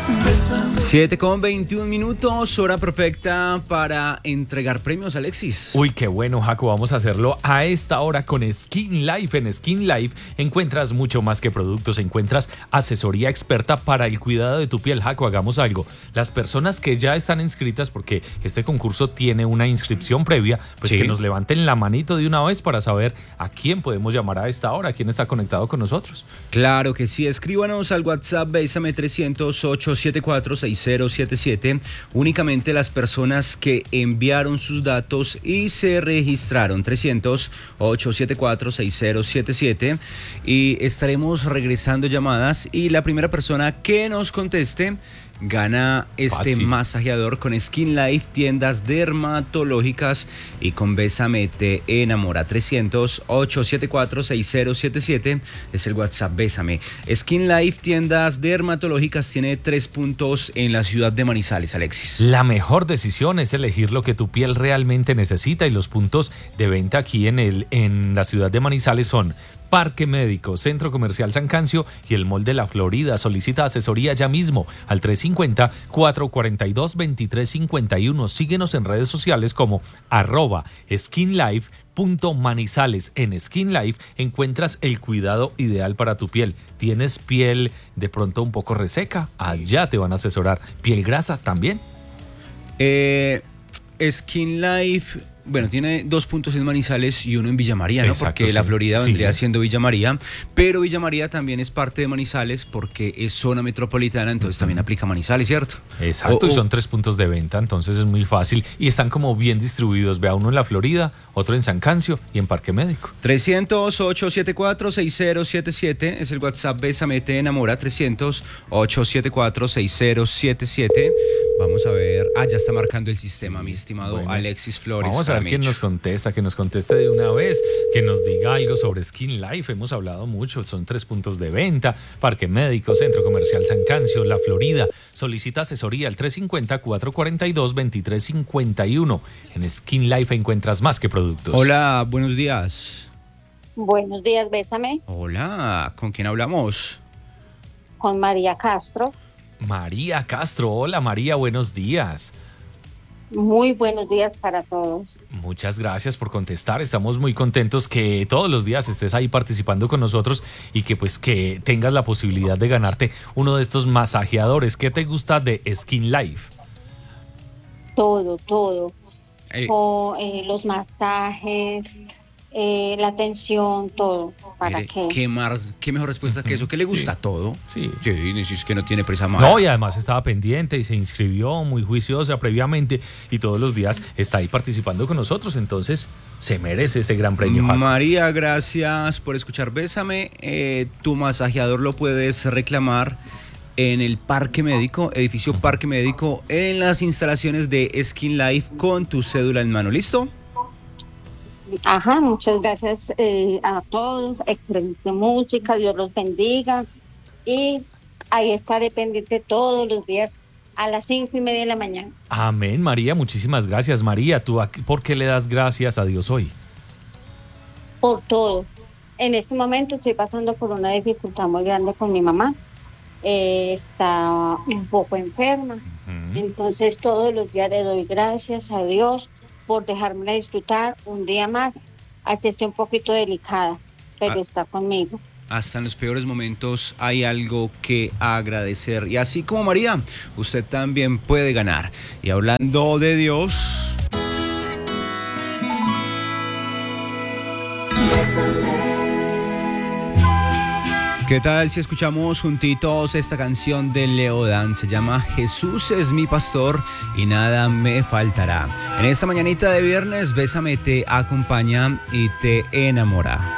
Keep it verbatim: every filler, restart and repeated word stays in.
siete con veintiún minutos, hora perfecta para entregar premios, Alexis. Uy, qué bueno, Jaco, vamos a hacerlo a esta hora con Skin Life. En Skin Life encuentras mucho más que productos, encuentras asesoría experta para el cuidado de tu piel. Jaco, hagamos algo. Las personas que ya están inscritas, porque este concurso tiene una inscripción previa, pues sí, que nos levanten la manito de una vez para saber a quién podemos llamar a esta hora, a quién está conectado con nosotros. Claro que sí, escríbanos al WhatsApp Bésame trescientos ocho siete cuatro seis cero siete siete. Únicamente las personas que enviaron sus datos y se registraron, trescientos ocho siete cuatro seis cero siete siete, y estaremos regresando llamadas y la primera persona que nos conteste gana este Fácil. masajeador con Skin Life, tiendas dermatológicas, y con Bésame te enamora. Trescientos ocho siete cuatro seis cero siete siete es el WhatsApp. Bésame. Skin Life, tiendas dermatológicas, tiene tres puntos en la ciudad de Manizales, Alexis. La mejor decisión es elegir lo que tu piel realmente necesita, y los puntos de venta aquí en, el, en la ciudad de Manizales son Parque Médico, Centro Comercial San Cancio y el Mall de la Florida. Solicita asesoría ya mismo al tres cinco cero, cuatro cuatro dos, dos tres cinco uno. Síguenos en redes sociales como arroba skinlife.manizales. En Skin Life encuentras el cuidado ideal para tu piel. ¿Tienes piel de pronto un poco reseca? Allá te van a asesorar. ¿Piel grasa también? Eh, Skin Life... Bueno, tiene dos puntos en Manizales y uno en Villa María, ¿no? Exacto, porque sí. la Florida vendría sí. siendo Villa María, pero Villa María también es parte de Manizales porque es zona metropolitana, entonces uh-huh. también aplica Manizales, ¿cierto? Exacto, o, y son tres puntos de venta, entonces es muy fácil y están como bien distribuidos. Vea, uno en la Florida, otro en San Cancio y en Parque Médico. trescientos ocho siete cuatro seis cero siete siete es el WhatsApp. Bésame te enamora. Trescientos ocho siete cuatro seis cero siete siete. Vamos a ver. Ah, ya está marcando el sistema, mi estimado bueno, Alexis Flores. Vamos a ver quién nos contesta, que nos conteste de una vez, que nos diga algo sobre Skin Life. Hemos hablado mucho, son tres puntos de venta: Parque Médico, Centro Comercial San Cancio, La Florida. Solicita asesoría al tres cinco cero, cuatro cuatro dos, dos tres cinco uno. En Skin Life encuentras más que productos. Hola, buenos días. Buenos días, Bésame. Hola, ¿con quién hablamos? Con María Castro. María Castro, hola María, buenos días. Muy buenos días para todos. Muchas gracias por contestar, estamos muy contentos que todos los días estés ahí participando con nosotros y que pues que tengas la posibilidad de ganarte uno de estos masajeadores. ¿Qué te gusta de Skin Life? Todo, todo. Eh. O, eh, los masajes, eh, la atención, todo. ¿Para Mire, qué? ¿Qué, más, ¿Qué mejor respuesta que eso? ¿Qué le gusta? Sí. Todo. Sí. Sí, es que no tiene prisa más. No, y además estaba pendiente y se inscribió muy juiciosa previamente y todos los días está ahí participando con nosotros, entonces se merece ese gran premio. María, gracias por escuchar Bésame. Eh, tu masajeador lo puedes reclamar en el Parque Médico, edificio Parque Médico, en las instalaciones de Skin Life, con tu cédula en mano. ¿Listo? Ajá, muchas gracias eh, a todos. Excelente música, Dios los bendiga. Y ahí estaré pendiente todos los días a las cinco y media de la mañana. Amén, María, muchísimas gracias. María, ¿tú por qué le das gracias a Dios hoy? Por todo. En este momento estoy pasando por una dificultad muy grande con mi mamá. Eh, está un poco enferma. Uh-huh. Entonces todos los días le doy gracias a Dios por dejármela disfrutar un día más, así esté un poquito delicada, pero ah, está conmigo. Hasta en los peores momentos hay algo que agradecer. Y así como María, usted también puede ganar. Y hablando de Dios... ¿Qué tal si escuchamos juntitos esta canción de Leodan? Se llama Jesús es mi pastor y nada me faltará. En esta mañanita de viernes, Bésame te acompaña y te enamora.